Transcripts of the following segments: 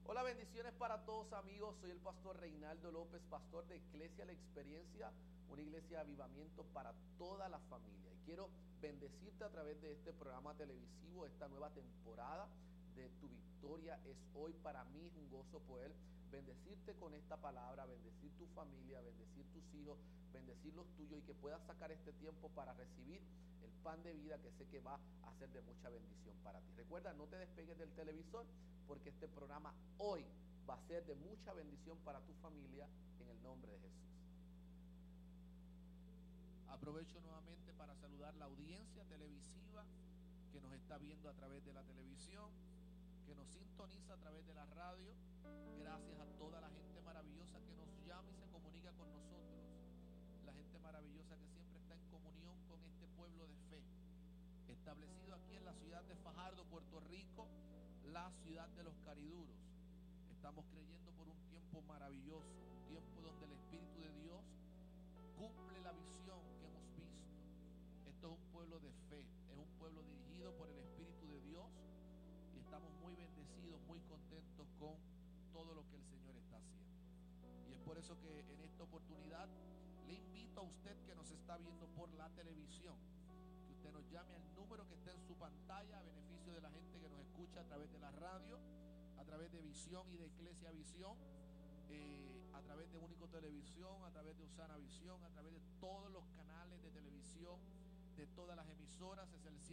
Hola, bendiciones para todos, amigos. Soy el pastor Reinaldo López, pastor de Iglesia La Experiencia, una iglesia de avivamiento para toda la familia. Y quiero bendecirte a través de este programa televisivo, esta nueva temporada de Tu Victoria es Hoy. Para mí es un gozo poder bendecirte con esta palabra, bendecir tu familia, bendecir tus hijos, bendecir los tuyos, y que puedas sacar este tiempo para recibir el pan de vida que sé que va a ser de mucha bendición para ti. Recuerda, no te despegues del televisor, porque este programa hoy va a ser de mucha bendición para tu familia, en el nombre de Jesús. Aprovecho nuevamente para saludar la audiencia televisiva que nos está viendo a través de la televisión, que nos sintoniza a través de la radio. Gracias a toda la gente maravillosa que nos llama y se comunica con nosotros. La gente maravillosa que siempre está en comunión con este pueblo de fe, establecido aquí en la ciudad de Fajardo, Puerto Rico, la ciudad de los cariduros. Estamos creyendo por un tiempo maravilloso, un tiempo donde el Espíritu de Dios cumple la visión que hemos visto. Esto es un pueblo de fe, es un pueblo dirigido por el Espíritu de Dios, y estamos muy bendecidos, muy contentos con todo lo que el Señor está haciendo. Y es por eso que en esta oportunidad le invito a usted que nos está viendo por la televisión, que usted nos llame al número que está en su pantalla, a beneficio de la gente que nos escucha a través de la radio, a través de Visión y de Iglesia Visión, a través de Único Televisión, a través de Osana Visión, a través de todos los canales de televisión, de todas las emisoras. Es el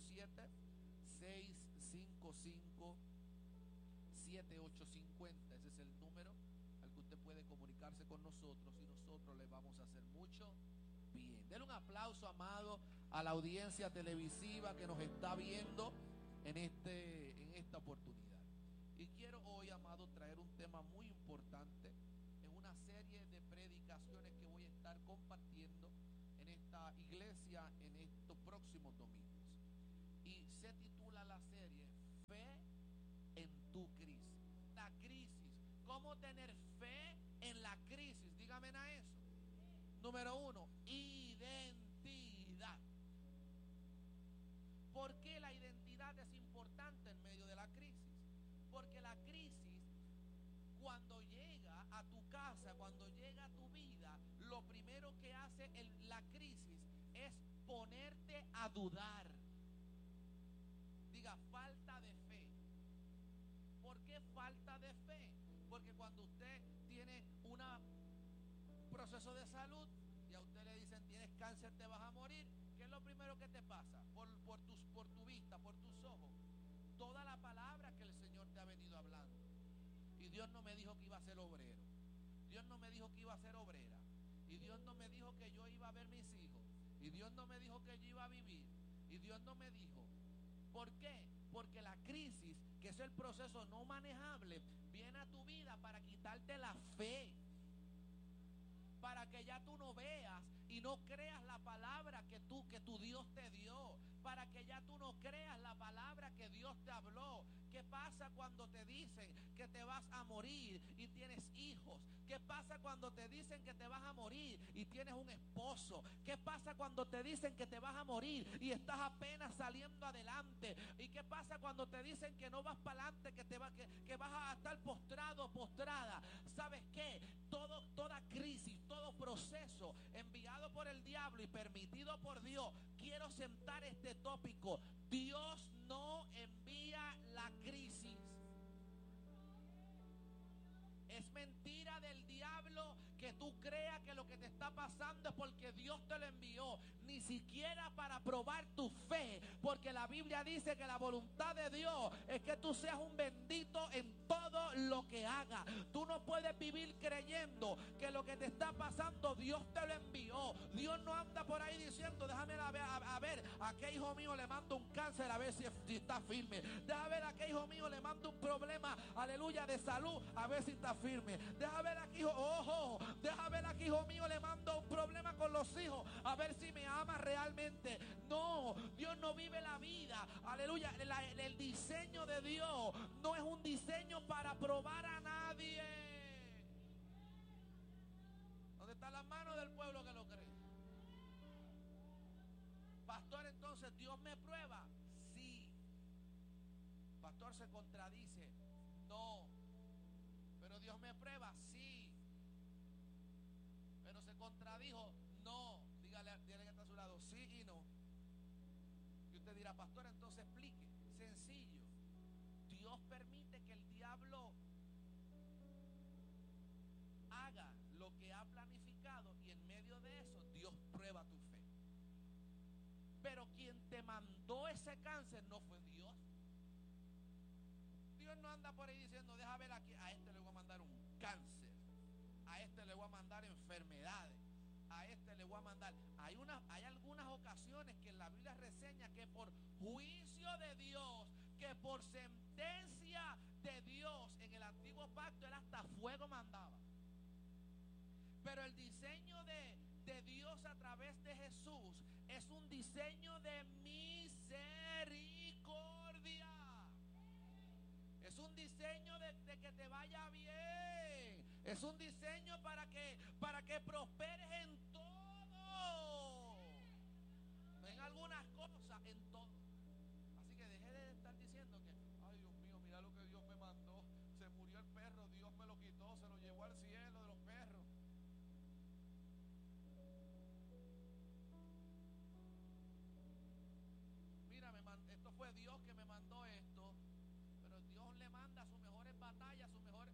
787-655-7850. Ese es el número al que usted puede comunicarse con nosotros, y nosotros le vamos a hacer mucho bien. Denle un aplauso, amado, a la audiencia televisiva que nos está viendo en esta oportunidad. Y quiero hoy, amado, traer un tema muy importante en una serie de predicaciones que voy a estar compartiendo en esta iglesia en estos próximos domingos. Y se titula la serie Fe en tu crisis. La crisis. ¿Cómo tener fe en la crisis? Dígame a eso. Número 1, identidad. ¿Por qué la identidad es importante en medio de la crisis? Porque la crisis, cuando llega a tu casa, cuando llega a tu vida, lo primero que hace la crisis es ponerte a dudar. Diga, falta de fe. ¿Por qué falta de fe? Porque cuando usted tiene un proceso de salud y a usted le dicen tienes cáncer, te vas a morir, ¿qué es lo primero que te pasa? Por tu vista, por tus ojos, toda la palabra que el Señor te ha venido hablando. Y Dios no me dijo que iba a ser obrero, Dios no me dijo que iba a ser obrera, y Dios no me dijo que yo iba a ver mis hijos, y Dios no me dijo que yo iba a vivir, y Dios no me dijo. ¿Por qué? Porque la crisis, que es el proceso no manejable, viene a tu vida para quitarte la fe, para que ya tú no veas y no creas la palabra que tu Dios te dio, para que ya tú no creas la palabra que Dios te habló. ¿Qué pasa cuando te dicen que te vas a morir y tienes hijos? ¿Qué pasa cuando te dicen que te vas a morir y tienes un esposo? ¿Qué pasa cuando te dicen que te vas a morir y estás apenas saliendo adelante? ¿Y qué pasa cuando te dicen que no vas para adelante, que vas a estar postrado, postrada? ¿Sabes qué? Toda crisis, todo proceso enviado por el diablo y permitido por Dios, quiero sentar este tópico: Dios no envía la crisis. Es mentira del diablo que tú creas que lo que te está pasando es porque Dios te lo envió, ni siquiera para probar tu fe, porque la Biblia dice que la voluntad de Dios es que tú seas un bendito en todo lo que hagas. Tú no puedes vivir creyendo que lo que te está pasando Dios te lo envió. Dios no anda por ahí diciendo déjame a ver a qué hijo mío le mando un cáncer, a ver si está firme. Déjame ver a qué hijo mío le mando un problema, aleluya, de salud, a ver si está firme. Deja ver aquí, ojo, deja ver aquí, hijo mío, le mando un problema con los hijos, a ver si me ama realmente. No, Dios no vive la vida, aleluya. El diseño de Dios no es un diseño para probar a nadie. ¿Dónde están las manos del pueblo que lo cree? Pastor, entonces Dios me prueba. Sí. Pastor, se contradice. No. Pero Dios me prueba, sí. Pero se contradijo, no. Dígale que está a su lado, sí y no. Y usted dirá, pastor, entonces explique. Sencillo. Dios permite que el diablo haga lo que ha planificado y en medio de eso Dios prueba tu fe. Pero quien te mandó ese cáncer no fue Dios. Dios no anda por ahí diciendo, deja ver aquí, a este le voy a mandar un cáncer, a este le voy a mandar enfermedades, a este le voy a mandar. Hay algunas ocasiones que en la Biblia reseña que por juicio de Dios, que por sentencia de Dios, en el antiguo pacto él hasta fuego mandaba. Pero el diseño de Dios a través de Jesús es un diseño de misericordia. Es un diseño de que te vaya bien. Es un diseño para que prosperes en todo. No en algunas cosas, en todo. Así que deje de estar diciendo que, ay Dios mío, mira lo que Dios me mandó. Se murió el perro, Dios me lo quitó, se lo llevó al cielo de los perros. Mira, esto fue Dios que me mandó esto. Pero Dios le manda sus mejores batallas,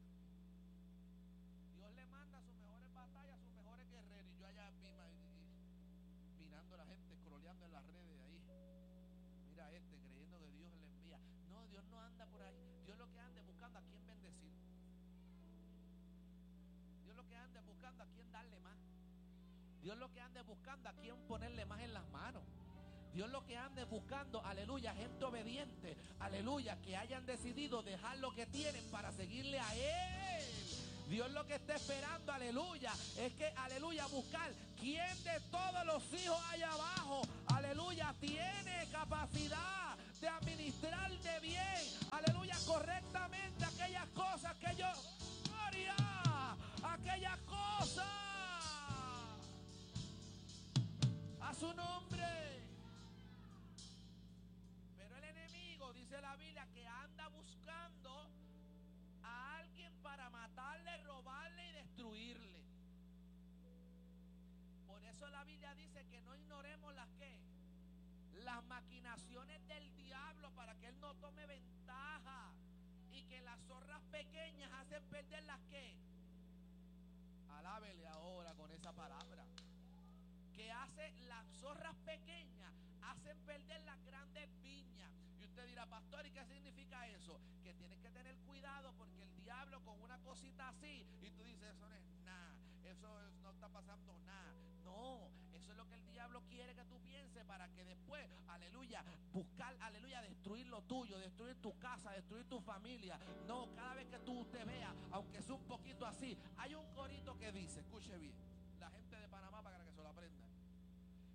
Dios le manda sus mejores batallas, sus mejores guerreros. Y yo allá mirando a la gente, scrolleando en las redes de ahí. Mira creyendo que Dios le envía. No, Dios no anda por ahí. Dios lo que anda es buscando a quién bendecir. Dios lo que anda es buscando a quién darle más. Dios lo que anda es buscando a quién ponerle más en las manos. Dios lo que anda es buscando, aleluya, gente obediente, aleluya, que hayan decidido dejar lo que tienen para seguirle a Él. Dios lo que está esperando, aleluya, es que, aleluya, buscar quién de todos los hijos allá abajo, aleluya, tiene capacidad de administrar de bien, aleluya, correctamente aquellas cosas que yo, gloria, aquellas cosas, a su nombre. Dice la Biblia que anda buscando a alguien para matarle, robarle y destruirle. Por eso la Biblia dice que no ignoremos las maquinaciones del diablo para que él no tome ventaja, y que las zorras pequeñas hacen perder las que. Alábele ahora con esa palabra. Que hace las zorras pequeñas hacen perder las grandes viñas. Y usted dirá, pastor, ¿y qué significa eso? Que tienes que tener cuidado porque el diablo con una cosita así, y tú dices, eso no es nada, eso no está pasando nada. No, eso es lo que el diablo quiere que tú pienses para que después, aleluya, buscar, aleluya, destruir lo tuyo, destruir tu casa, destruir tu familia. No, cada vez que tú te veas, aunque sea un poquito así, hay un corito que dice, escuche bien, la gente de Panamá para que se lo